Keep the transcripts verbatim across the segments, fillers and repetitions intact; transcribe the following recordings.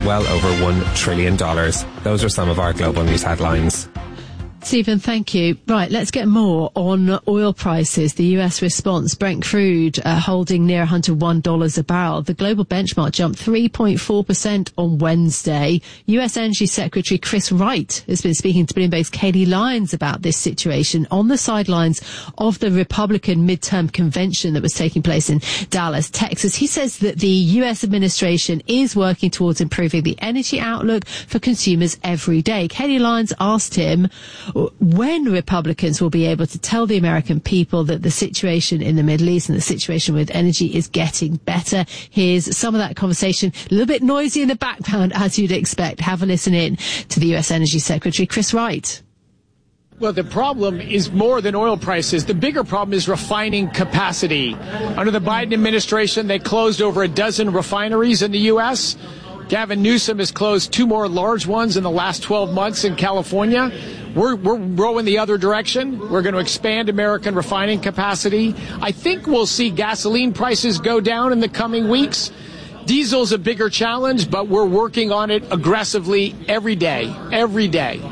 well over one trillion dollars. Those are some of our global news headlines. Stephen, thank you. Right, let's get more on oil prices. The U S response, Brent crude uh, holding near one hundred one dollars a barrel. The global benchmark jumped three point four percent on Wednesday. U S Energy Secretary Chris Wright has been speaking to Bloomberg's Katie Lyons about this situation on the sidelines of the Republican midterm convention that was taking place in Dallas, Texas. He says that the U S administration is working towards improving the energy outlook for consumers every day. Katie Lyons asked him when Republicans will be able to tell the American people that the situation in the Middle East and the situation with energy is getting better. Here's some of that conversation, a little bit noisy in the background, as you'd expect. Have a listen in to the U S Energy Secretary, Chris Wright. Well, the problem is more than oil prices. The bigger problem is refining capacity. Under the Biden administration, they closed over a dozen refineries in the U S Gavin Newsom has closed two more large ones in the last twelve months in California. We're, we're rowing the other direction. We're going to expand American refining capacity. I think we'll see gasoline prices go down in the coming weeks. Diesel's a bigger challenge, but we're working on it aggressively every day, every day.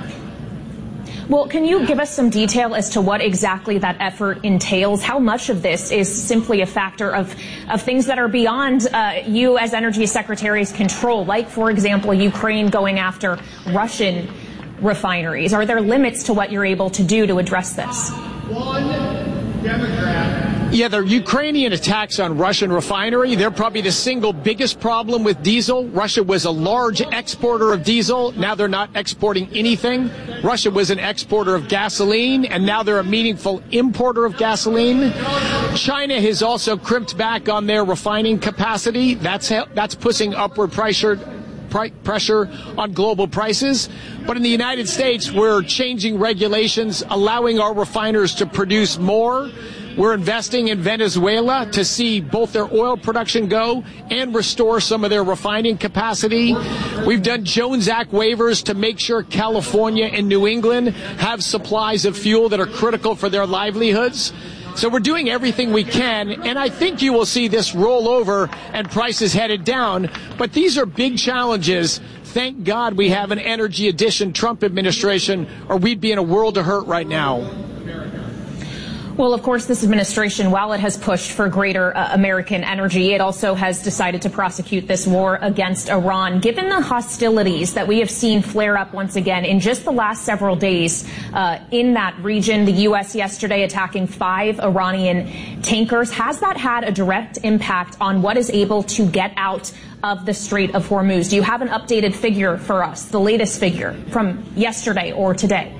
Well, can you give us some detail as to what exactly that effort entails? How much of this is simply a factor of, of things that are beyond uh, you as Energy Secretary's control, like, for example, Ukraine going after Russian refineries? Are there limits to what you're able to do to address this? One Democrat. Yeah, the Ukrainian attacks on Russian refinery, they're probably the single biggest problem with diesel. Russia was a large exporter of diesel. Now they're not exporting anything. Russia was an exporter of gasoline, and now they're a meaningful importer of gasoline. China has also crimped back on their refining capacity. That's that's pushing upward pressure pressure on global prices. But in the United States, we're changing regulations, allowing our refiners to produce more. We're investing in Venezuela to see both their oil production go and restore some of their refining capacity. We've done Jones Act waivers to make sure California and New England have supplies of fuel that are critical for their livelihoods. So we're doing everything we can, and I think you will see this roll over and prices headed down. But these are big challenges. Thank God we have an energy addition Trump administration, or we'd be in a world of hurt right now. Well, of course, this administration, while it has pushed for greater uh, American energy, it also has decided to prosecute this war against Iran. Given the hostilities that we have seen flare up once again in just the last several days uh, in that region, the U S yesterday attacking five Iranian tankers, has that had a direct impact on what is able to get out of the Strait of Hormuz? Do you have an updated figure for us, the latest figure from yesterday or today?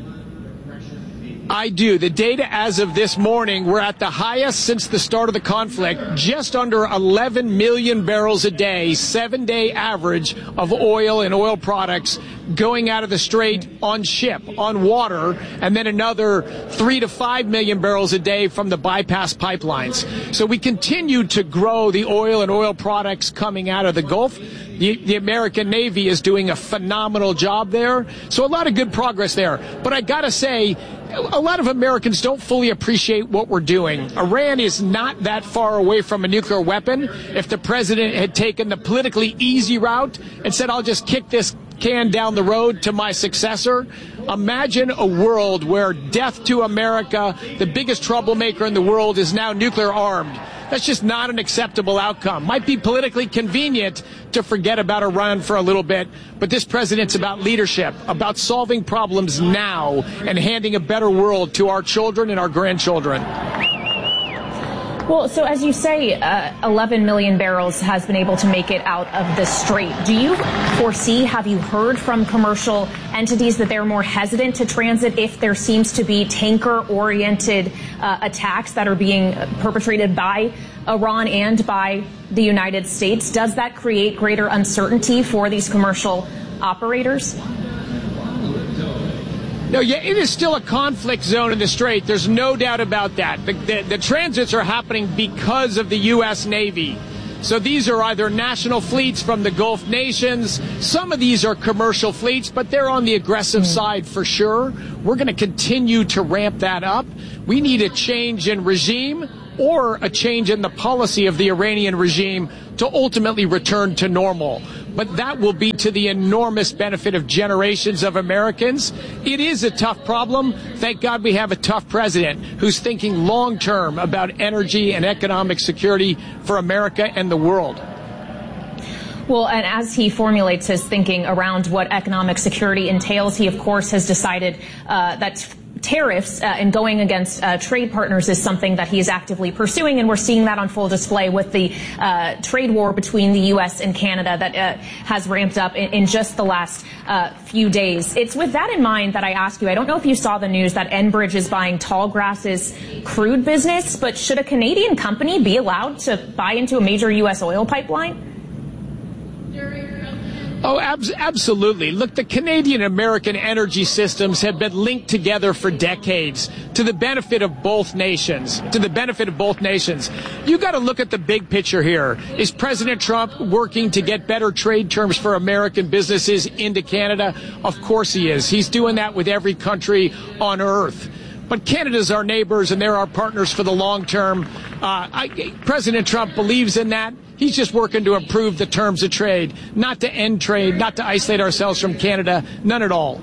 I do. The data as of this morning, we're at the highest since the start of the conflict, just under eleven million barrels a day, seven-day average of oil and oil products going out of the strait on ship, on water, and then another three to five million barrels a day from the bypass pipelines. So we continue to grow the oil and oil products coming out of the Gulf. The, the American Navy is doing a phenomenal job there. So a lot of good progress there. But I got to say, a lot of Americans don't fully appreciate what we're doing. Iran is not that far away from a nuclear weapon. If the president had taken the politically easy route and said, I'll just kick this can down the road to my successor, imagine a world where death to America, the biggest troublemaker in the world, is now nuclear armed. That's just not an acceptable outcome. Might be politically convenient to forget about Iran for a little bit, but this president's about leadership, about solving problems now and handing a better world to our children and our grandchildren. Well, so as you say, uh, eleven million barrels has been able to make it out of the strait. Do you foresee, have you heard from commercial entities that they're more hesitant to transit if there seems to be tanker-oriented uh, attacks that are being perpetrated by Iran and by the United States? Does that create greater uncertainty for these commercial operators? No, yeah, it is still a conflict zone in the Strait. There's no doubt about that. The, the, the transits are happening because of the U S Navy. So these are either national fleets from the Gulf nations. Some of these are commercial fleets, but they're on the aggressive side for sure. We're going to continue to ramp that up. We need a change in regime or a change in the policy of the Iranian regime to ultimately return to normal. but that will be to the enormous benefit of generations of Americans. It is a tough problem. Thank God we have a tough president who's thinking long-term about energy and economic security for America and the world. Well, and as he formulates his thinking around what economic security entails, he, of course, has decided uh, that tariffs uh, and going against uh, trade partners is something that he is actively pursuing, and we're seeing that on full display with the uh, trade war between the U S and Canada that uh, has ramped up in, in just the last uh, few days. It's with that in mind that I ask you, I don't know if you saw the news that Enbridge is buying Tallgrass's crude business, but should a Canadian company be allowed to buy into a major U S oil pipeline? Oh, ab- absolutely. Look, the Canadian-American energy systems have been linked together for decades to the benefit of both nations, to the benefit of both nations. You got to look at the big picture here. Is President Trump working to get better trade terms for American businesses into Canada? Of course he is. He's doing that with every country on earth. But Canada's our neighbors, and they're our partners for the long term. Uh, I, President Trump believes in that. He's just working to improve the terms of trade, not to end trade, not to isolate ourselves from Canada, none at all.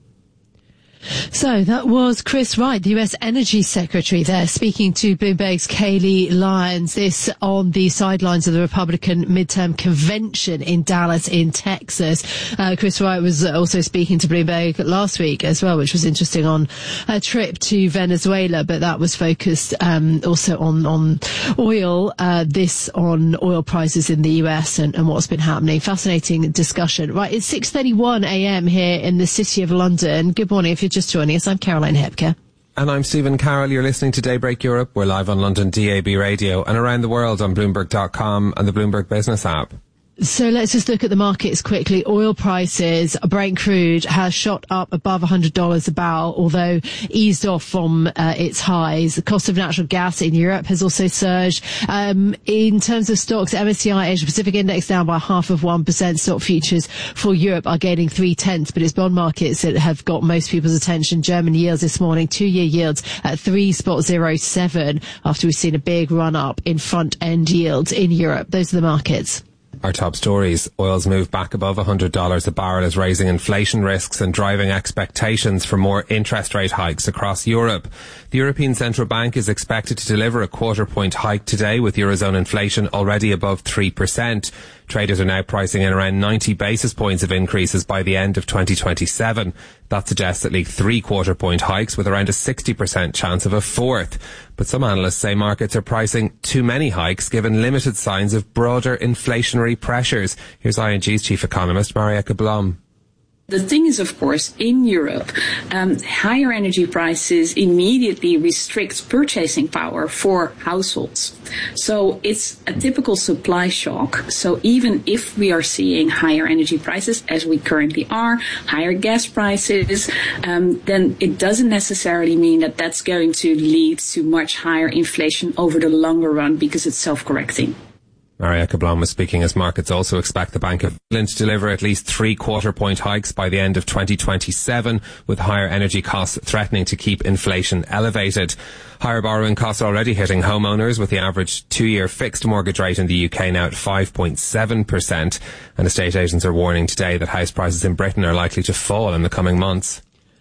So that was Chris Wright, the U S Energy Secretary there, speaking to Bloomberg's Kayleigh Lyons. This on the sidelines of the Republican midterm convention in Dallas in Texas. Uh, Chris Wright was also speaking to Bloomberg last week as well, which was interesting, on a trip to Venezuela, but that was focused um, also on, on oil, uh, this on oil prices in the U S and, and what's been happening. Fascinating discussion. Right, it's six thirty-one a.m. here in the City of London. Good morning if you're just joining us. I'm Caroline Hepker. And I'm Stephen Carroll. You're listening to Daybreak Europe. We're live on London D A B radio and around the world on Bloomberg dot com and the Bloomberg Business app. So let's just look at the markets quickly. Oil prices, Brent crude has shot up above one hundred dollars a barrel, although eased off from uh, its highs. The cost of natural gas in Europe has also surged. Um, in terms of stocks, M S C I Asia Pacific Index down by half of one percent. Stock futures for Europe are gaining three tenths, but it's bond markets that have got most people's attention. German yields this morning, two-year yields at three point zero seven after we've seen a big run up in front-end yields in Europe. Those are the markets. Our top stories. Oil's move back above one hundred dollars a barrel is raising inflation risks and driving expectations for more interest rate hikes across Europe. The European Central Bank is expected to deliver a quarter point hike today, with Eurozone inflation already above three percent. Traders are now pricing in around ninety basis points of increases by the end of twenty twenty-seven. That suggests at least three quarter point hikes, with around a sixty percent chance of a fourth. But some analysts say markets are pricing too many hikes, given limited signs of broader inflationary pressures. Here's I N G's chief economist, Marieke Blom. The thing is, of course, in Europe, um, higher energy prices immediately restrict purchasing power for households. So it's a typical supply shock. So even if we are seeing higher energy prices, as we currently are, higher gas prices, um, then it doesn't necessarily mean that that's going to lead to much higher inflation over the longer run, because it's self-correcting. Marieke Blom was speaking as markets also expect the Bank of England to deliver at least three quarter point hikes by the end of twenty twenty-seven, with higher energy costs threatening to keep inflation elevated. Higher borrowing costs are already hitting homeowners, with the average two-year fixed mortgage rate in the U K now at five point seven percent. And estate agents are warning today that house prices in Britain are likely to fall in the coming months.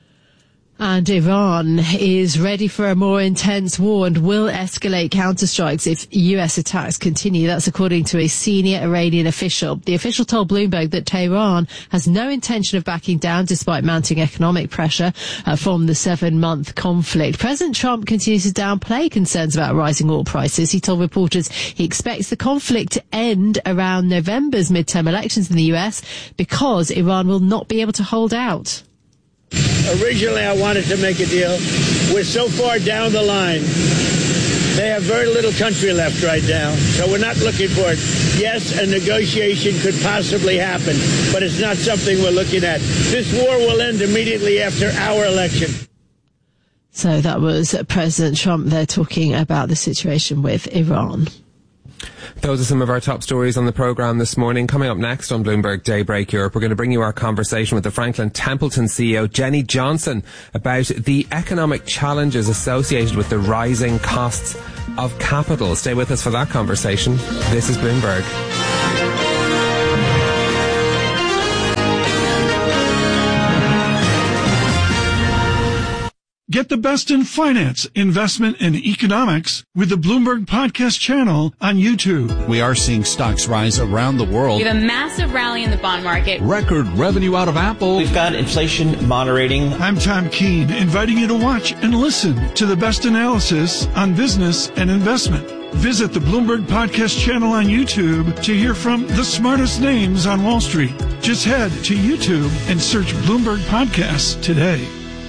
And Iran is ready for a more intense war and will escalate counterstrikes if U S attacks continue. That's according to a senior Iranian official. The official told Bloomberg that Tehran has no intention of backing down despite mounting economic pressure uh, from the seven-month conflict. President Trump continues to downplay concerns about rising oil prices. He told reporters he expects the conflict to end around November's midterm elections in the U S because Iran will not be able to hold out. Originally, I wanted to make a deal. We're so far down the line. They have very little country left right now, so we're not looking for it. Yes, a negotiation could possibly happen, but it's not something we're looking at. This war will end immediately after our election. So that was President Trump there talking about the situation with Iran. Those are some of our top stories on the programme this morning. Coming up next on Bloomberg Daybreak Europe, we're going to bring you our conversation with the Franklin Templeton C E O, Jenny Johnson, about the economic challenges associated with the rising costs of capital. Stay with us for that conversation. This is Bloomberg. Get the best in finance, investment, and economics with the Bloomberg Podcast channel on YouTube. We are seeing stocks rise around the world. We have a massive rally in the bond market. Record revenue out of Apple. We've got inflation moderating. I'm Tom Keene, inviting you to watch and listen to the best analysis on business and investment. Visit the Bloomberg Podcast channel on YouTube to hear from the smartest names on Wall Street. Just head to YouTube and search Bloomberg Podcasts today.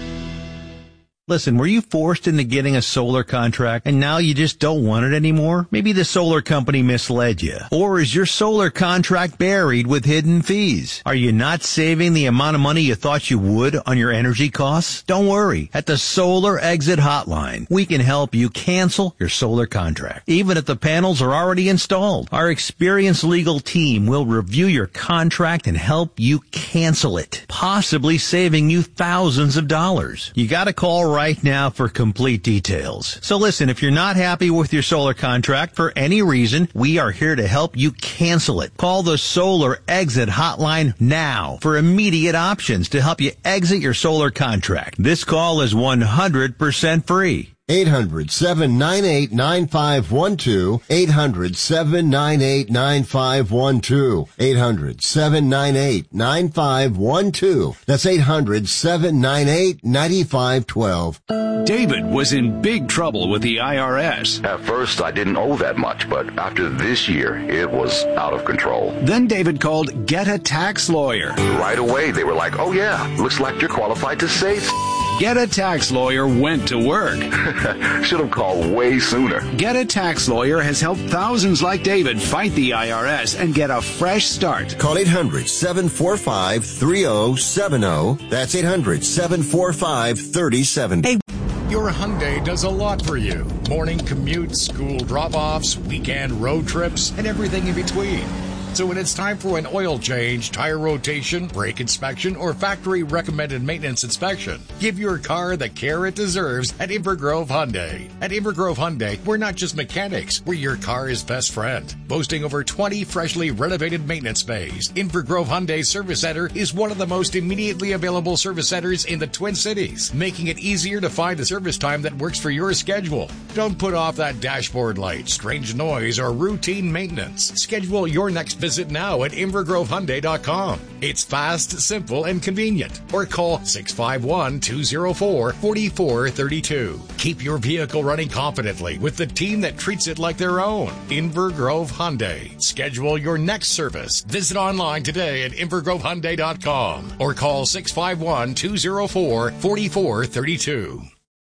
Listen, were you forced into getting a solar contract and now you just don't want it anymore? Maybe the solar company misled you. Or is your solar contract buried with hidden fees? Are you not saving the amount of money you thought you would on your energy costs? Don't worry. At the Solar Exit Hotline, we can help you cancel your solar contract, even if the panels are already installed. Our experienced legal team will review your contract and help you cancel it, possibly saving you thousands of dollars. You gotta call right now for complete details. So listen, if you're not happy with your solar contract for any reason, we are here to help you cancel it. Call the Solar Exit Hotline now for immediate options to help you exit your solar contract. This call is one hundred percent free. eight hundred, seven nine eight, nine five one two. eight hundred, seven nine eight, nine five one two. eight hundred, seven nine eight, nine five one two. That's eight hundred, seven nine eight, nine five one two. David was in big trouble with the I R S. At first, I didn't owe that much, but after this year, it was out of control. Then David called Get a Tax Lawyer. Right away, they were like, oh yeah, looks like you're qualified to say Get a Tax Lawyer went to work. Should have called way sooner. Get a Tax Lawyer has helped thousands like David fight the I R S and get a fresh start. Call eight hundred, seven four five, three zero seven zero. That's eight hundred, seven four five, three zero seven zero. Hey. Your Hyundai does a lot for you. Morning commutes, school drop-offs, weekend road trips, and everything in between. So when it's time for an oil change, tire rotation, brake inspection, or factory recommended maintenance inspection, give your car the care it deserves at Invergrove Hyundai. At Invergrove Hyundai, we're not just mechanics, we're your car's best friend. Boasting over twenty freshly renovated maintenance bays, Invergrove Hyundai Service Center is one of the most immediately available service centers in the Twin Cities, making it easier to find a service time that works for your schedule. Don't put off that dashboard light, strange noise, or routine maintenance. Schedule your next visit Visit now at invergrove hyundai dot com. It's fast, simple, and convenient. Or call six five one, two zero four, four four three two. Keep your vehicle running confidently with the team that treats it like their own. Invergrove Hyundai. Schedule your next service. Visit online today at invergrove hyundai dot com or call six five one, two zero four, four four three two.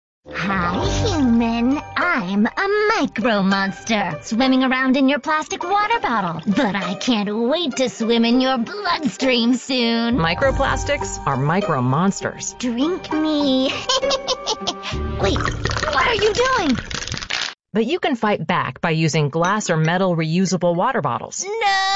Hi, human. I'm a micro monster, swimming around in your plastic water bottle. But I can't wait to swim in your bloodstream soon. Microplastics are micro monsters. Drink me. Wait, what are you doing? But you can fight back by using glass or metal reusable water bottles.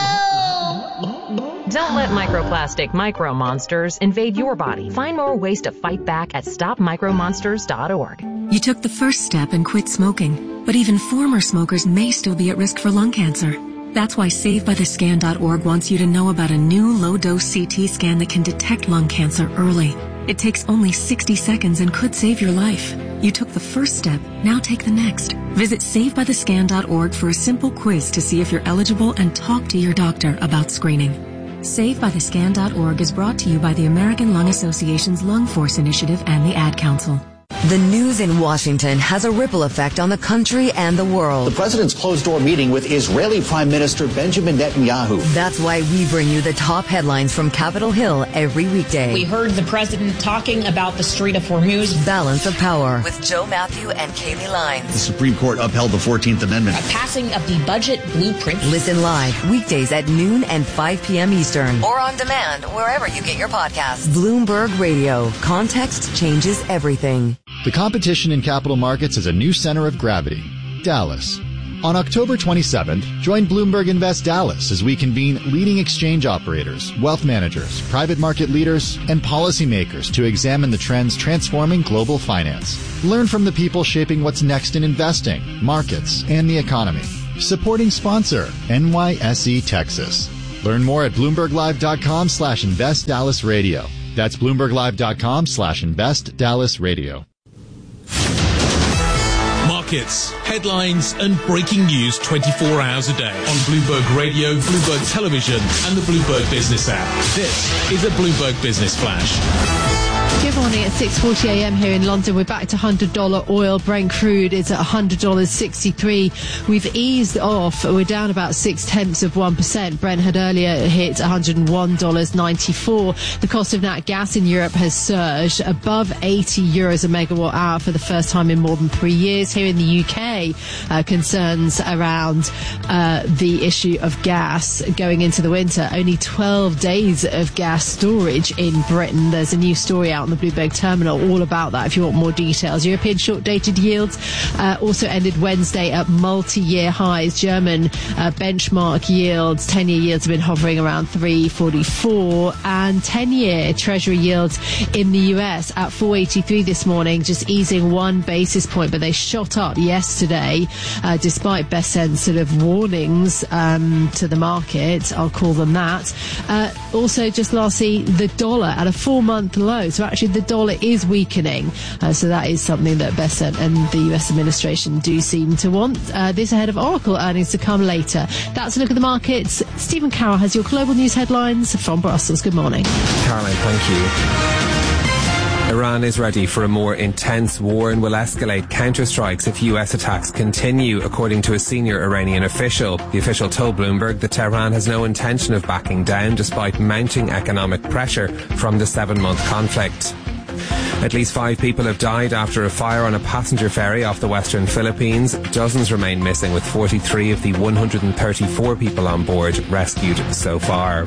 No! Don't let microplastic micro monsters invade your body. Find more ways to fight back at stop micro monsters dot org. You took the first step and quit smoking, but even former smokers may still be at risk for lung cancer. That's why save by the scan dot org wants you to know about a new low-dose C T scan that can detect lung cancer early. It takes only sixty seconds and could save your life. You took the first step, now take the next. Visit save by the scan dot org for a simple quiz to see if you're eligible and talk to your doctor about screening. save by the scan dot org is brought to you by the American Lung Association's Lung Force Initiative and the Ad Council. The news in Washington has a ripple effect on the country and the world. The president's closed-door meeting with Israeli Prime Minister Benjamin Netanyahu. That's why we bring you the top headlines from Capitol Hill every weekday. We heard the president talking about the Strait of Hormuz. Balance of Power with Joe Matthew and Kaylee Lyons. The Supreme Court upheld the fourteenth Amendment. A passing of the budget blueprint. Listen live weekdays at noon and five p.m. Eastern. Or on demand wherever you get your podcasts. Bloomberg Radio. Context changes everything. The competition in capital markets is a new center of gravity, Dallas. On October twenty-seventh, join Bloomberg Invest Dallas as we convene leading exchange operators, wealth managers, private market leaders, and policymakers to examine the trends transforming global finance. Learn from the people shaping what's next in investing, markets, and the economy. Supporting sponsor, N Y S E Texas. Learn more at bloomberglive.com slash invest Dallas radio. That's bloomberglive.com slash invest Dallas radio. markets, headlines and breaking news twenty-four hours a day on Bloomberg Radio, Bloomberg Television and the Bloomberg Business app. This is a Bloomberg Business Flash. Good morning. At six forty a.m. here in London, we're back to one hundred dollars oil. Brent crude is at one hundred dollars sixty-three. We've eased off. We're down about six tenths of one percent. Brent had earlier hit one hundred one dollars ninety-four. The cost of nat gas in Europe has surged above eighty euros a megawatt hour for the first time in more than three years. Here in the U K, uh, concerns around uh, the issue of gas going into the winter. Only twelve days of gas storage in Britain. There's a new story out on the Bloomberg terminal all about that if you want more details. European short-dated yields uh, also ended Wednesday at multi-year highs. German uh, benchmark yields, ten-year yields have been hovering around three forty-four, and ten-year Treasury yields in the U S at four eighty-three this morning, just easing one basis point, but they shot up yesterday uh, despite Bessent's sort of warnings um, to the market, I'll call them that. Uh, also, just lastly, the dollar at a four-month low. So actually the dollar is weakening. Uh, so that is something that Bessent and the U S administration do seem to want. Uh, this ahead of Oracle earnings to come later. That's a look at the markets. Stephen Carroll has your global news headlines from Brussels. Good morning. Caroline, thank you. Iran is ready for a more intense war and will escalate counterstrikes if U S attacks continue, according to a senior Iranian official. The official told Bloomberg that Tehran has no intention of backing down despite mounting economic pressure from the seven-month conflict. At least five people have died after a fire on a passenger ferry off the western Philippines. Dozens remain missing, with forty-three of the one hundred thirty-four people on board rescued so far.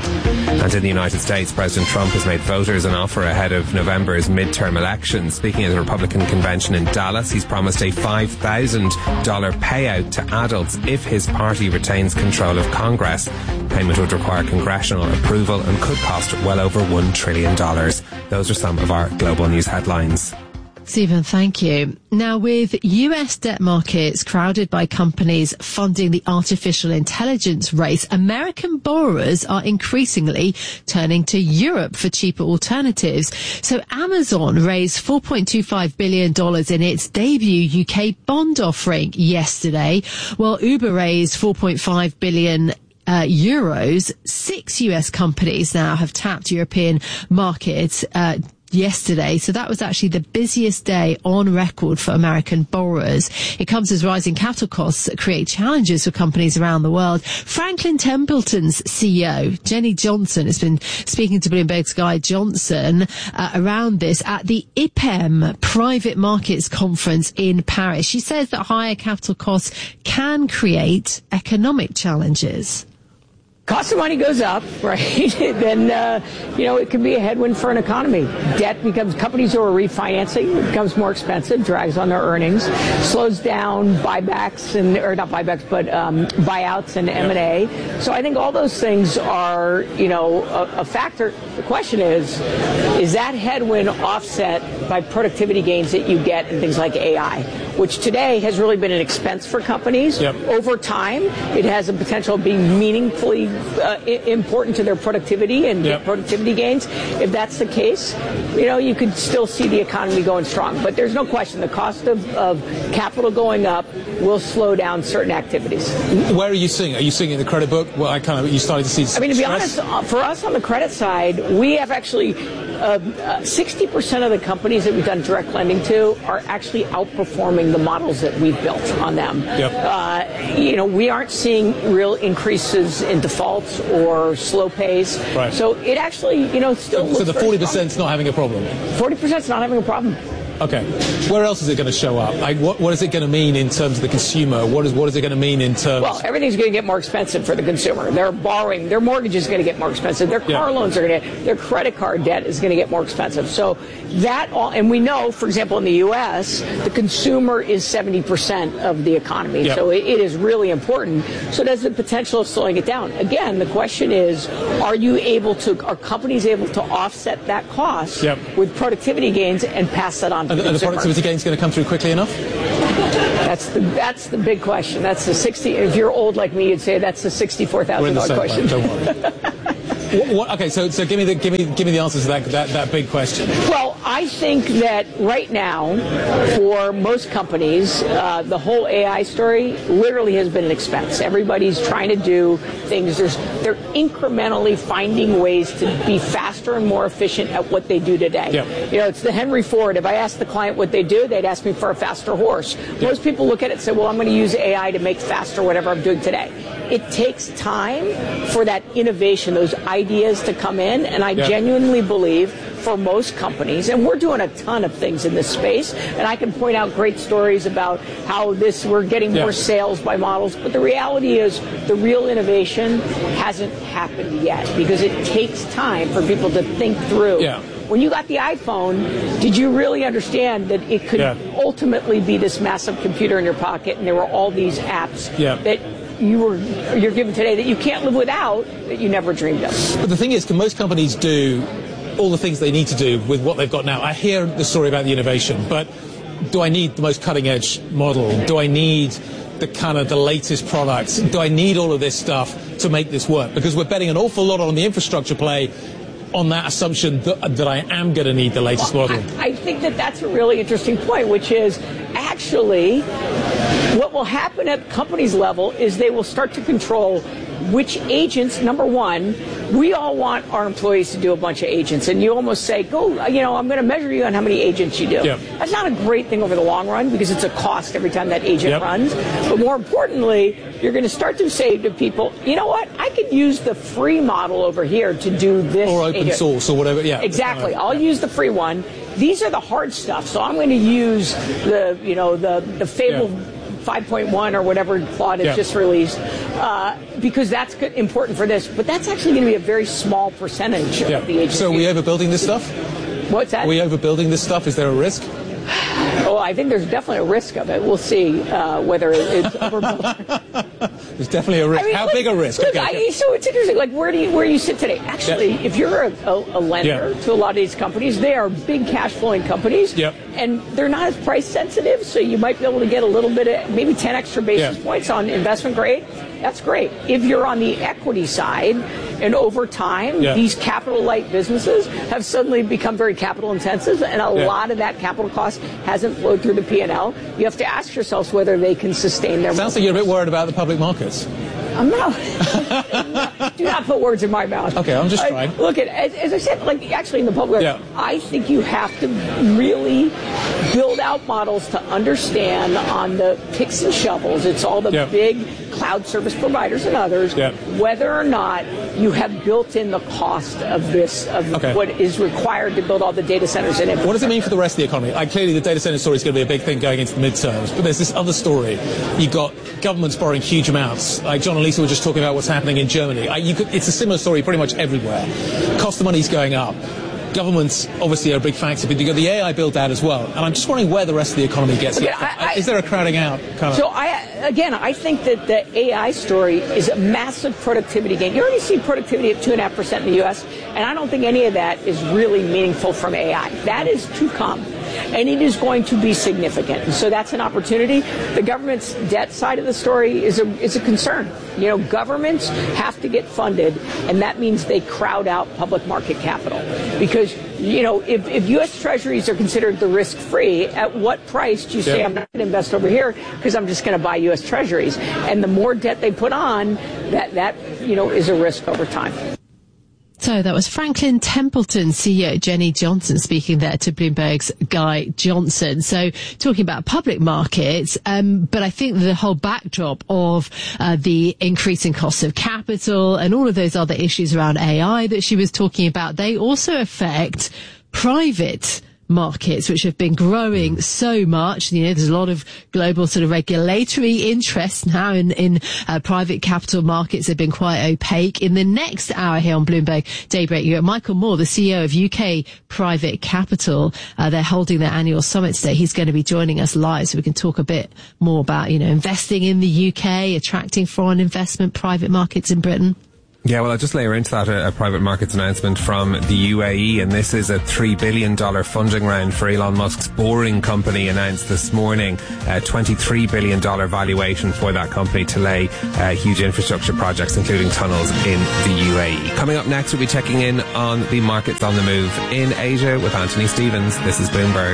And in the United States, President Trump has made voters an offer ahead of November's midterm elections. Speaking at the Republican convention in Dallas, he's promised a five thousand dollars payout to adults if his party retains control of Congress. Payment would require congressional approval and could cost well over one trillion dollars. Those are some of our global news headlines. Stephen, thank you. Now, with U S debt markets crowded by companies funding the artificial intelligence race, American borrowers are increasingly turning to Europe for cheaper alternatives. So Amazon raised four point two five billion dollars in its debut U K bond offering yesterday, while Uber raised four point five billion dollars Uh, euros. Six U S companies now have tapped European markets uh, yesterday. So that was actually the busiest day on record for American borrowers. It comes as rising capital costs create challenges for companies around the world. Franklin Templeton's C E O, Jenny Johnson, has been speaking to Bloomberg's Guy Johnson uh, around this at the I P E M Private Markets Conference in Paris. She says that higher capital costs can create economic challenges. Cost of money goes up, right? Then, uh, you know, it can be a headwind for an economy. Debt becomes, companies who are refinancing, it becomes more expensive, drags on their earnings, slows down buybacks and, or not buybacks, but um, buyouts and M and A. So I think all those things are, you know, a, a factor. The question is, is that headwind offset by productivity gains that you get in things like A I, which today has really been an expense for companies. Yep. Over time, it has the potential of being meaningfully Uh, important to their productivity and yep. productivity gains. If that's the case, you know, you could still see the economy going strong. But there's no question the cost of, of capital going up will slow down certain activities. Where are you seeing it? Are you seeing it in the credit book? Well, I kind of, you started to see I mean, to be stress? honest, for us on the credit side, we have actually uh, uh, sixty percent of the companies that we've done direct lending to are actually outperforming the models that we've built on them. Yep. Uh, you know, we aren't seeing real increases in default or slow pays. Right. So it actually, you know, still So, so the forty percent is not having a problem? forty percent is not having a problem. Okay. Where else is it going to show up? Like, what, what is it going to mean in terms of the consumer? What is what is it going to mean in terms... Well, everything's going to get more expensive for the consumer. Their borrowing, their mortgage is going to get more expensive. Their car yeah. loans are going to, their credit card debt is going to get more expensive. So that all, and we know, for example, in the U S, the consumer is seventy percent of the economy. Yeah. So it, it is really important. So it has the potential of slowing it down. Again, the question is, are you able to, are companies able to offset that cost yep. with productivity gains and pass that on? And, and the productivity gain is going to come through quickly enough? That's the that's the big question. That's the sixty. If you're old like me, you'd say that's the sixty-four thousand dollar question. Don't worry. What, what, okay, so so give me the give me give me the answer to that that, that big question. Well, I think that right now, for most companies, uh, the whole A I story literally has been an expense. Everybody's trying to do things. There's, they're incrementally finding ways to be faster and more efficient at what they do today. Yep. You know, it's the Henry Ford. If I asked the client what they do, they'd ask me for a faster horse. Yep. Most people look at it and say, well, I'm going to use A I to make faster whatever I'm doing today. It takes time for that innovation, those ideas to come in, and I yep. genuinely believe for most companies, and we're doing a ton of things in this space, and I can point out great stories about how this we're getting more yeah. sales by models, but the reality is the real innovation hasn't happened yet because it takes time for people to think through. Yeah. When you got the iPhone, did you really understand that it could yeah. ultimately be this massive computer in your pocket, and there were all these apps yeah. that you were you're given today that you can't live without, that you never dreamed of? But the thing is, can most companies do all the things they need to do with what they've got now? I hear the story about the innovation, but do I need the most cutting edge model? Do I need the kind of the latest products? Do I need all of this stuff to make this work? Because we're betting an awful lot on the infrastructure play on that assumption that, that I am going to need the latest well, model. I, I think that that's a really interesting point, which is actually what will happen at companies level is they will start to control which agents, number one, we all want our employees to do a bunch of agents, and you almost say, go, you know, I'm going to measure you on how many agents you do. Yep. That's not a great thing over the long run because it's a cost every time that agent yep. runs. But more importantly, you're going to start to say to people, you know what, I could use the free model over here to do this. Or open agent. source or whatever, yeah. Exactly. I'll use the free one. These are the hard stuff, so I'm going to use the, you know, the, the Fable yeah. five point one or whatever Claude has yeah. just released, uh, because that's good, important for this. But that's actually going to be a very small percentage yeah. of the agency. So are we overbuilding this stuff? What's that? Are we overbuilding this stuff? Is there a risk? Oh, I think there's definitely a risk of it. We'll see uh, whether it's overbuilt. There's definitely a risk. I mean, How look, big a risk? Look, okay, I, okay. So it's interesting. Like, where do you where you sit today? Actually, yeah. if you're a, a, a lender yeah. to a lot of these companies, they are big cash flowing companies, yep. and they're not as price sensitive. So you might be able to get a little bit of maybe ten extra basis yeah. points on investment grade. That's great. If you're on the equity side, and over time, yeah. these capital light businesses have suddenly become very capital intensive, and a yeah. lot of that capital cost hasn't flowed through the P and L. You have to ask yourselves whether they can sustain their. Sounds like you're a bit worried about the public markets. I'm not. Do not put words in my mouth. Okay, I'm just trying. Uh, look, at as, as I said, like actually in the public, yeah. I think you have to really build out models to understand on the picks and shovels. It's all the yeah. big cloud service providers and others, yeah. whether or not you have built in the cost of this, of okay. what is required to build all the data centers in it. What does it mean for the rest of the economy? Like, clearly the data center story is going to be a big thing going into the midterms, but there's this other story. You've got governments borrowing huge amounts. Like John and Lisa were just talking about what's happening in Germany. I, you could, it's a similar story pretty much everywhere. Cost of money is going up. Governments obviously are a big factor, but you've got the A I build out as well. And I'm just wondering where the rest of the economy gets okay, it. I, I, is there a crowding out kind of? So I, again, I think that the A I story is a massive productivity gain. You already see productivity at two and a half percent in the U S, and I don't think any of that is really meaningful from A I. That is to come. And it is going to be significant. And so that's an opportunity. The government's debt side of the story is a is a concern. You know, governments have to get funded, and that means they crowd out public market capital. Because, you know, if, if U S Treasuries are considered the risk-free, at what price do you say, yeah. I'm not going to invest over here because I'm just going to buy U S Treasuries? And the more debt they put on, that, that you know, is a risk over time. So that was Franklin Templeton C E O Jenny Johnson speaking there to Bloomberg's Guy Johnson. So talking about public markets, um, but I think the whole backdrop of uh, the increasing costs of capital and all of those other issues around A I that she was talking about, they also affect private markets, which have been growing so much. You know, there's a lot of global sort of regulatory interest now in, in uh, private capital markets. They've been quite opaque. In the next hour here on Bloomberg Daybreak, you're at Michael Moore, the C E O of U K Private Capital. Uh, they're holding their annual summit today. He's going to be joining us live so we can talk a bit more about, you know, investing in the U K, attracting foreign investment, private markets in Britain. Yeah, well, I'll just layer into that a, a private markets announcement from the U A E, and this is a three billion dollars funding round for Elon Musk's Boring company announced this morning. A twenty-three billion dollars valuation for that company to lay uh, huge infrastructure projects, including tunnels in the U A E. Coming up next, we'll be checking in on the markets on the move in Asia with Anthony Stevens. This is Bloomberg.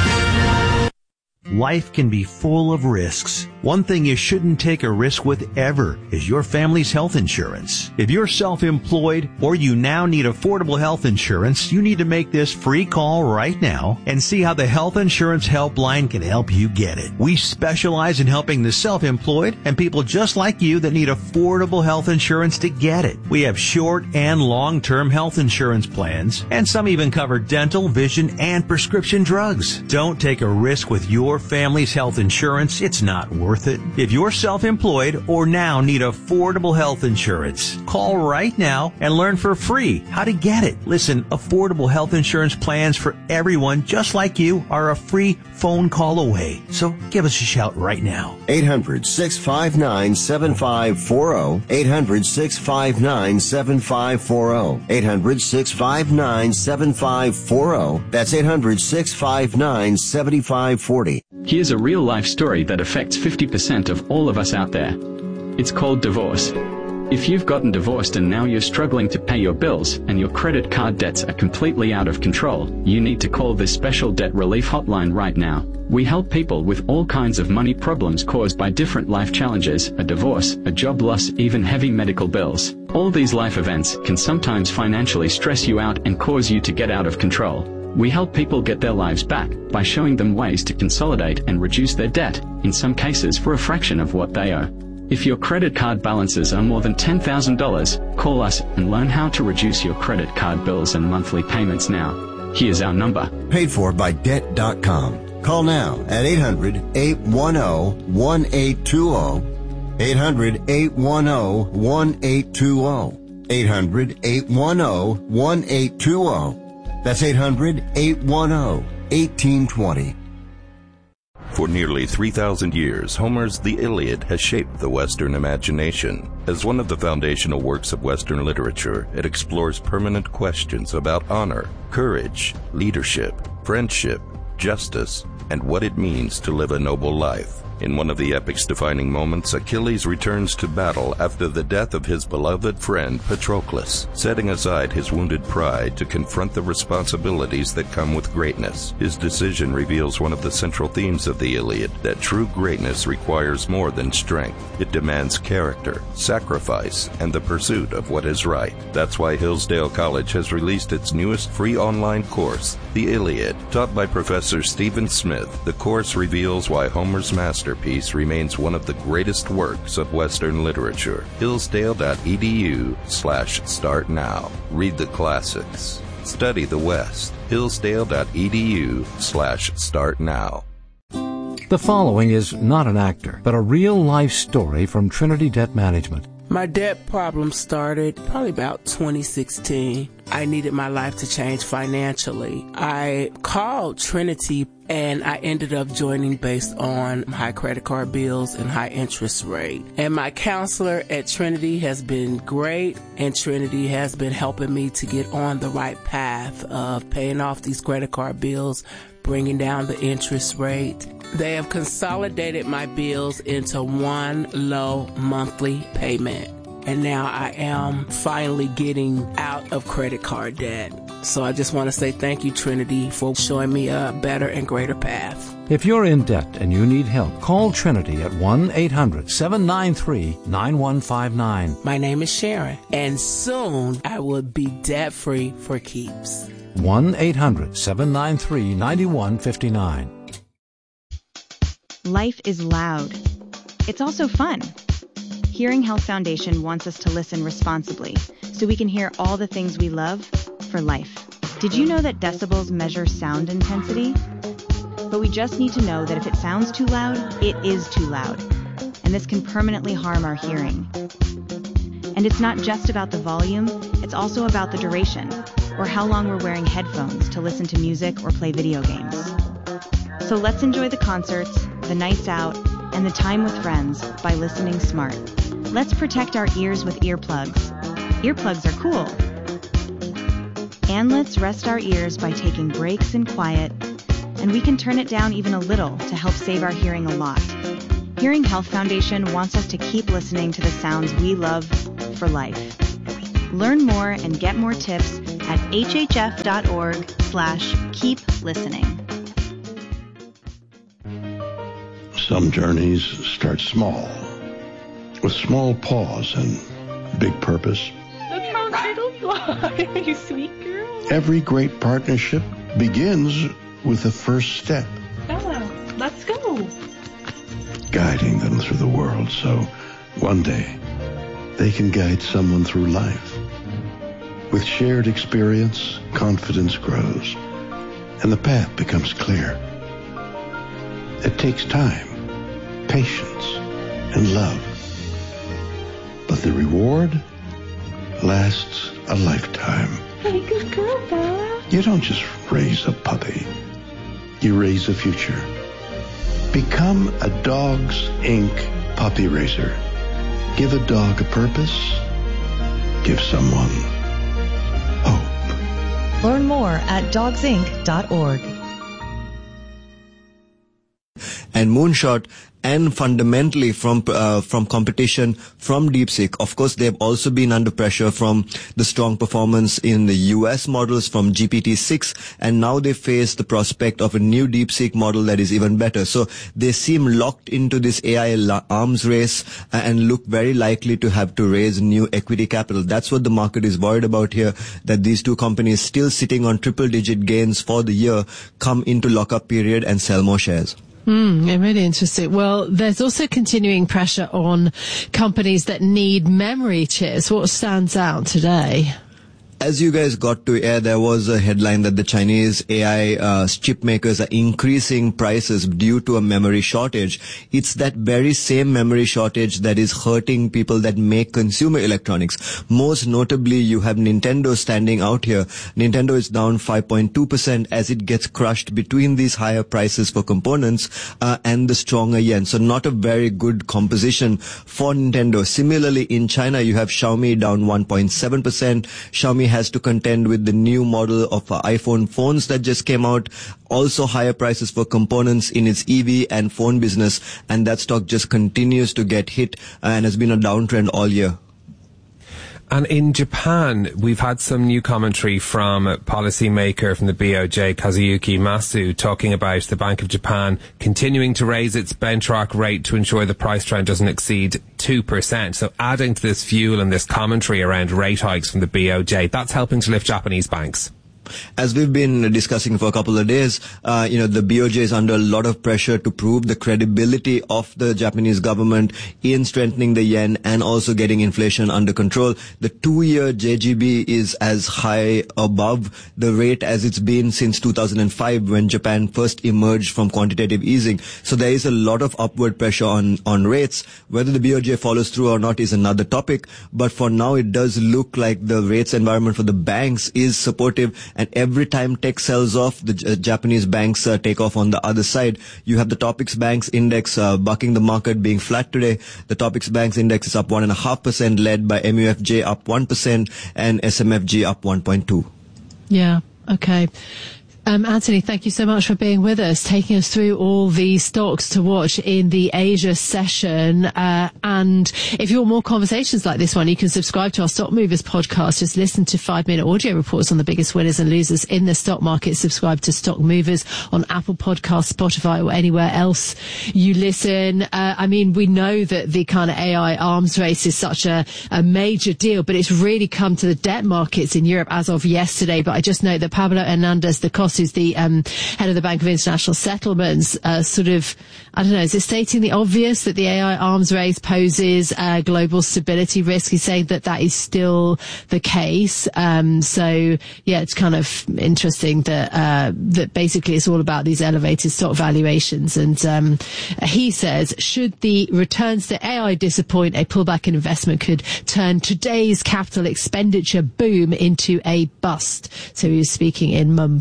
Life can be full of risks. One thing you shouldn't take a risk with ever is your family's health insurance. If you're self-employed or you now need affordable health insurance, you need to make this free call right now and see how the Health Insurance Helpline can help you get it. We specialize in helping the self-employed and people just like you that need affordable health insurance to get it. We have short and long-term health insurance plans, and some even cover dental, vision, and prescription drugs. Don't take a risk with your family's health insurance. It's not worth it. If you're self-employed or now need affordable health insurance, call right now and learn for free how to get it. Listen, affordable health insurance plans for everyone just like you are a free phone call away. So give us a shout right now. eight hundred, six five nine, seven five four zero. eight hundred, six five nine, seven five four zero. eight hundred, six five nine, seven five four zero. That's eight hundred, six five nine, seven five four zero. Here's a real-life story that affects fifty percent of all of us out there. It's called divorce. If you've gotten divorced and now you're struggling to pay your bills and your credit card debts are completely out of control, you need to call this special debt relief hotline right now. We help people with all kinds of money problems caused by different life challenges, a divorce, a job loss, even heavy medical bills. All these life events can sometimes financially stress you out and cause you to get out of control. We help people get their lives back by showing them ways to consolidate and reduce their debt, in some cases for a fraction of what they owe. If your credit card balances are more than ten thousand dollars, call us and learn how to reduce your credit card bills and monthly payments now. Here's our number. Paid for by debt dot com. Call now at eight hundred, eight one zero, one eight two zero. eight hundred, eight one zero, one eight two zero. eight hundred, eight one zero, one eight two zero. That's eight hundred, eight one zero, one eight two zero. For nearly three thousand years, Homer's The Iliad has shaped the Western imagination. As one of the foundational works of Western literature, it explores permanent questions about honor, courage, leadership, friendship, justice, and what it means to live a noble life. In one of the epic's defining moments, Achilles returns to battle after the death of his beloved friend Patroclus, setting aside his wounded pride to confront the responsibilities that come with greatness. His decision reveals one of the central themes of the Iliad, that true greatness requires more than strength. It demands character, sacrifice, and the pursuit of what is right. That's why Hillsdale College has released its newest free online course, The Iliad. Taught by Professor Stephen Smith, the course reveals why Homer's master Masterpiece remains one of the greatest works of Western literature. Hillsdale.edu slash start now. Read the classics. Study the West. Hillsdale.edu slash start now. The following is not an actor, but a real-life story from Trinity Debt Management. My debt problem started probably about twenty sixteen. I needed my life to change financially. I called Trinity and I ended up joining based on high credit card bills and high interest rate. And my counselor at Trinity has been great, and Trinity has been helping me to get on the right path of paying off these credit card bills, bringing down the interest rate. They have consolidated my bills into one low monthly payment. And now I am finally getting out of credit card debt. So I just want to say thank you, Trinity, for showing me a better and greater path. If you're in debt and you need help, call Trinity at one eight hundred, seven nine three, nine one five nine. My name is Sharon, and soon I will be debt-free for keeps. one eight hundred, seven nine three, nine one five nine. Life is loud. It's also fun. Hearing Health Foundation wants us to listen responsibly so we can hear all the things we love for life. Did you know that decibels measure sound intensity? But we just need to know that if it sounds too loud, it is too loud. And this can permanently harm our hearing. And it's not just about the volume, it's also about the duration, or how long we're wearing headphones to listen to music or play video games. So let's enjoy the concerts, the nights out, and the time with friends by listening smart. Let's protect our ears with earplugs. Earplugs are cool. And let's rest our ears by taking breaks in quiet, and we can turn it down even a little to help save our hearing a lot. Hearing Health Foundation wants us to keep listening to the sounds we love for life. Learn more and get more tips at hhf.org slash keep listening. Some journeys start small, with small pause and big purpose. Look how turtles fly, you sweet girl. Every great partnership begins with the first step. Bella, let's go. Guiding them through the world so one day they can guide someone through life. With shared experience, confidence grows, and the path becomes clear. It takes time, patience, and love. But the reward lasts a lifetime. Hey, good girl, Bella. You don't just raise a puppy. You raise a future. Become a Dogs Incorporated puppy raiser. Give a dog a purpose. Give someone hope. Learn more at dogs inc dot org. And Moonshot, and fundamentally from uh, from competition from DeepSeek. Of course, they've also been under pressure from the strong performance in the U S models from G P T six, and now they face the prospect of a new DeepSeek model that is even better. So they seem locked into this A I arms race and look very likely to have to raise new equity capital. That's what the market is worried about here, that these two companies still sitting on triple-digit gains for the year come into lockup period and sell more shares. Mm, really interesting. Well, there's also continuing pressure on companies that need memory chips. What stands out today? As you guys got to air, there was a headline that the Chinese A I uh, chip makers are increasing prices due to a memory shortage. It's that very same memory shortage that is hurting people that make consumer electronics. Most notably, you have Nintendo standing out here. Nintendo is down five point two percent as it gets crushed between these higher prices for components uh, and the stronger yen. So not a very good composition for Nintendo. Similarly, in China, you have Xiaomi down one point seven percent. Xiaomi has to contend with the new model of uh, iPhone phones that just came out. Also higher prices for components in its E V and phone business, and that stock just continues to get hit uh, and has been a downtrend all year. And in Japan, we've had some new commentary from a policymaker from the B O J, Kazuyuki Masu, talking about the Bank of Japan continuing to raise its benchmark rate to ensure the price trend doesn't exceed two percent. So adding to this fuel and this commentary around rate hikes from the B O J, that's helping to lift Japanese banks. As we've been discussing for a couple of days, uh, you know, the B O J is under a lot of pressure to prove the credibility of the Japanese government in strengthening the yen and also getting inflation under control. The two-year J G B is as high above the rate as it's been since two thousand five when Japan first emerged from quantitative easing. So there is a lot of upward pressure on, on rates. Whether the B O J follows through or not is another topic. But for now, it does look like the rates environment for the banks is supportive. And every time tech sells off, the J- Japanese banks uh, take off on the other side. You have the Topix Banks Index uh, bucking the market, being flat today. The Topix Banks Index is up one point five percent, led by M U F J up one percent and S M F G up one point two. Yeah, okay. Um, Anthony, thank you so much for being with us, taking us through all the stocks to watch in the Asia session. Uh, and if you want more conversations like this one, you can subscribe to our Stock Movers podcast. Just listen to five-minute audio reports on the biggest winners and losers in the stock market. Subscribe to Stock Movers on Apple Podcasts, Spotify, or anywhere else you listen. Uh, I mean, we know that the kind of A I arms race is such a, a major deal, but it's really come to the debt markets in Europe as of yesterday. But I just note that Pablo Hernandez da Costa, who's the um, head of the Bank of International Settlements, uh, sort of, I don't know, is it stating the obvious that the A I arms race poses a global stability risk? He's saying that that is still the case. Um, so, yeah, it's kind of interesting that uh, that basically it's all about these elevated stock valuations. And um, he says, should the returns to A I disappoint, a pullback in investment could turn today's capital expenditure boom into a bust. So he was speaking in Mumbai. So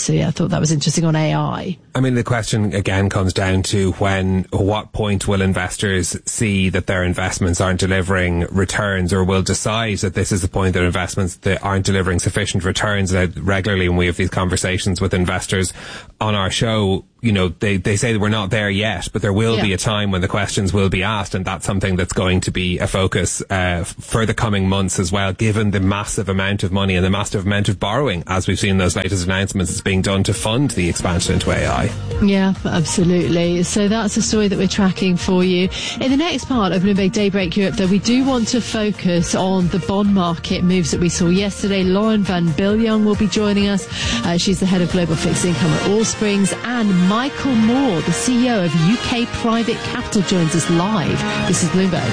So yeah, I thought that was interesting on A I. I mean, the question again comes down to when, what point will investors see that their investments aren't delivering returns, or will decide that this is the point that investments that aren't delivering sufficient returns. And regularly when we have these conversations with investors on our show, you know, they, they say that we're not there yet, but there will yeah. be a time when the questions will be asked, and that's something that's going to be a focus uh, for the coming months as well, given the massive amount of money and the massive amount of borrowing, as we've seen in those latest announcements, that's being done to fund the expansion into A I. Yeah, absolutely. So that's a story that we're tracking for you. In the next part of Bloomberg Daybreak Europe, though, we do want to focus on the bond market moves that we saw yesterday. Lauren Van Biljon will be joining us. Uh, she's the head of global fixed income at Allsprings, and Michael Moore, the C E O of U K Private Capital, joins us live. This is Bloomberg.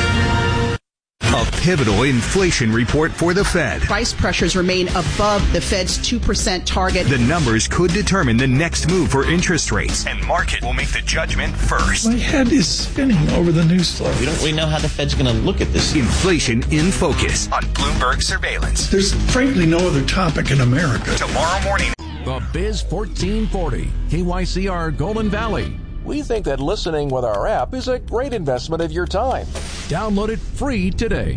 A pivotal inflation report for the Fed. Price pressures remain above the Fed's two percent target. The numbers could determine the next move for interest rates, and market will make the judgment first. My head is spinning over the news story. We don't really know how the Fed's going to look at this. Inflation in Focus on Bloomberg Surveillance. There's frankly no other topic in America. Tomorrow morning. The Biz fourteen forty, K Y C R Golden Valley. We think that listening with our app is a great investment of your time. Download it free today.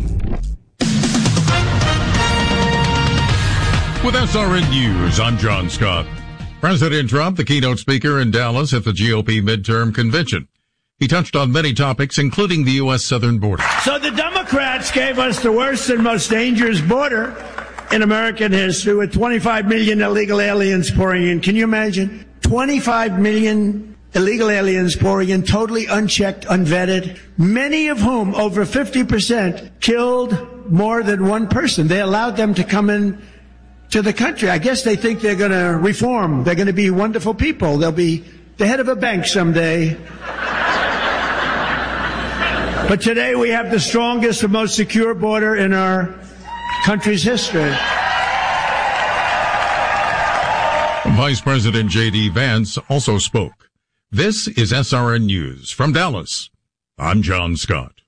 With S R N News, I'm John Scott. President Trump, the keynote speaker in Dallas at the G O P midterm convention. He touched on many topics, including the U S southern border. So the Democrats gave us the worst and most dangerous border in American history, with twenty-five million illegal aliens pouring in. Can you imagine? twenty-five million illegal aliens pouring in, totally unchecked, unvetted, many of whom, over fifty percent, killed more than one person. They allowed them to come in to the country. I guess they think they're going to reform. They're going to be wonderful people. They'll be the head of a bank someday. But today we have the strongest and most secure border in our country's history. Vice President J D Vance also spoke. This is S R N News from Dallas. I'm John Scott.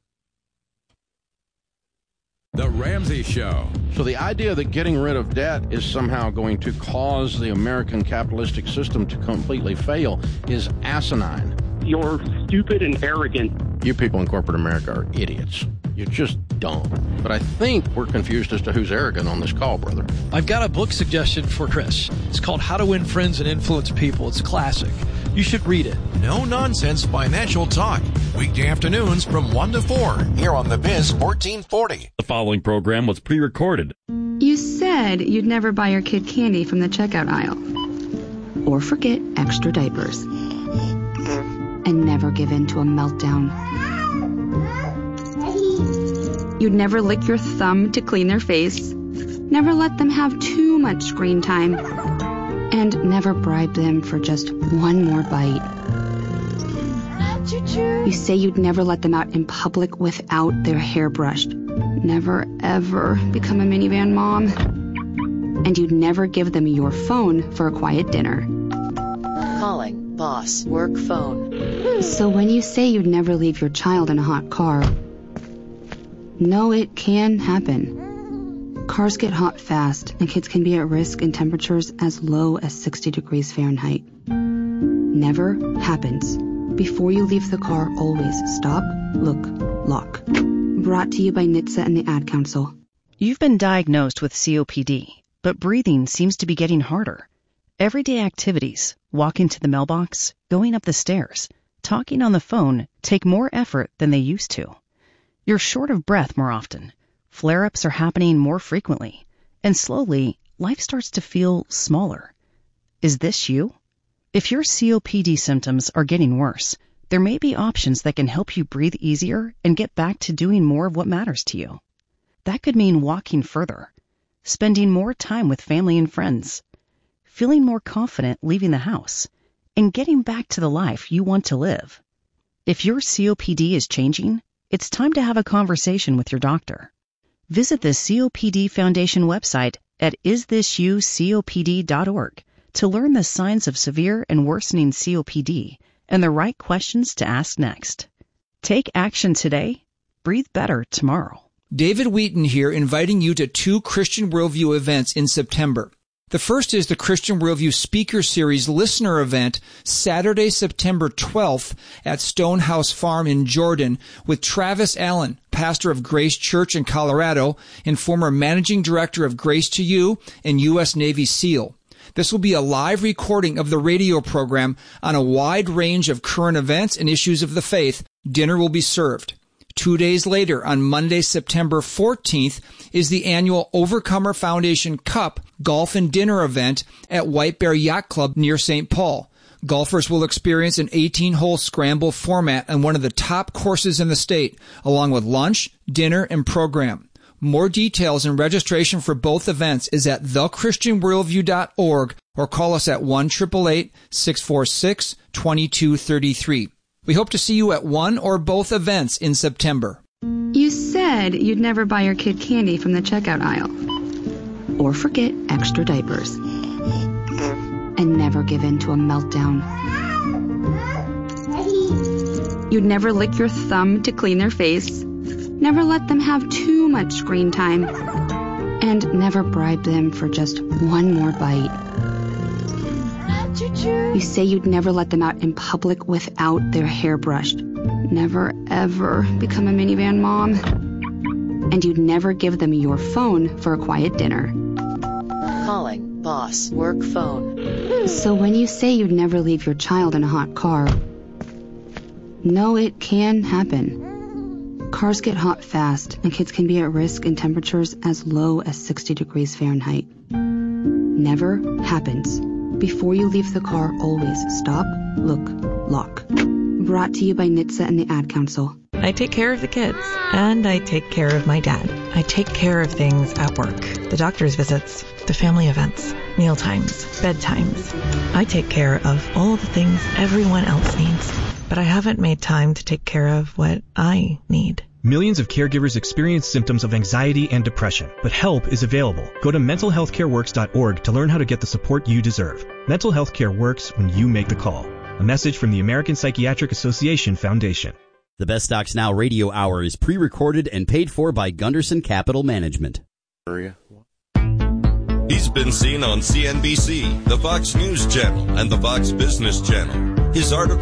The Ramsey Show. So the idea that getting rid of debt is somehow going to cause the American capitalistic system to completely fail is asinine. You're stupid and arrogant. You people in corporate America are idiots. You're just dumb. But I think we're confused as to who's arrogant on this call, brother. I've got a book suggestion for Chris. It's called How to Win Friends and Influence People. It's a classic. You should read it. No nonsense financial talk. Weekday afternoons from one to four here on the Biz fourteen forty. The following program was pre-recorded. You said you'd never buy your kid candy from the checkout aisle. Or forget extra diapers. And never give in to a meltdown. You'd never lick your thumb to clean their face. Never let them have too much screen time. And never bribe them for just one more bite. You say you'd never let them out in public without their hair brushed. Never, ever become a minivan mom. And you'd never give them your phone for a quiet dinner. Calling boss work phone. So when you say you'd never leave your child in a hot car, no, it can happen. Cars get hot fast, and kids can be at risk in temperatures as low as sixty degrees Fahrenheit. Never happens. Before you leave the car, always stop, look, lock. Brought to you by N H T S A and the Ad Council. You've been diagnosed with C O P D, but breathing seems to be getting harder. Everyday activities, walking to the mailbox, going up the stairs, talking on the phone, take more effort than they used to. You're short of breath more often. Flare-ups are happening more frequently. And slowly, life starts to feel smaller. Is this you? If your C O P D symptoms are getting worse, there may be options that can help you breathe easier and get back to doing more of what matters to you. That could mean walking further, spending more time with family and friends, feeling more confident leaving the house, and getting back to the life you want to live. If your C O P D is changing, it's time to have a conversation with your doctor. Visit the C O P D Foundation website at is this you copd dot org to learn the signs of severe and worsening C O P D and the right questions to ask next. Take action today. Breathe better tomorrow. David Wheaton here, inviting you to two Christian Worldview events in September. The first is the Christian Worldview Speaker Series listener event Saturday, September twelfth at Stonehouse Farm in Jordan with Travis Allen, pastor of Grace Church in Colorado and former managing director of Grace to You and U S Navy SEAL. This will be a live recording of the radio program on a wide range of current events and issues of the faith. Dinner will be served. Two days later, on Monday, September fourteenth, is the annual Overcomer Foundation Cup Golf and Dinner event at White Bear Yacht Club near Saint Paul. Golfers will experience an eighteen-hole scramble format on one of the top courses in the state, along with lunch, dinner, and program. More details and registration for both events is at the christian worldview dot org or call us at one eight eight eight, six four six, two two three three. We hope to see you at one or both events in September. You said you'd never buy your kid candy from the checkout aisle. Or forget extra diapers. And never give in to a meltdown. You'd never lick your thumb to clean their face. Never let them have too much screen time. And never bribe them for just one more bite. You say you'd never let them out in public without their hair brushed. Never, ever become a minivan mom. And you'd never give them your phone for a quiet dinner. Calling boss work phone. So when you say you'd never leave your child in a hot car, no, it can happen. Cars get hot fast, and kids can be at risk in temperatures as low as sixty degrees Fahrenheit. Never happens. Before you leave the car, always stop, look, lock. Brought to you by N H T S A and the Ad Council. I take care of the kids, and I take care of my dad. I take care of things at work. The doctor's visits, the family events, meal times, bedtimes. I take care of all the things everyone else needs, but I haven't made time to take care of what I need. Millions of caregivers experience symptoms of anxiety and depression, but help is available. Go to mental health care works dot org to learn how to get the support you deserve. Mental health care works when you make the call. A message from the American Psychiatric Association Foundation. The Best Stocks Now radio hour is pre-recorded and paid for by Gunderson Capital Management. He's been seen on C N B C, the Fox News Channel, and the Fox Business Channel. His article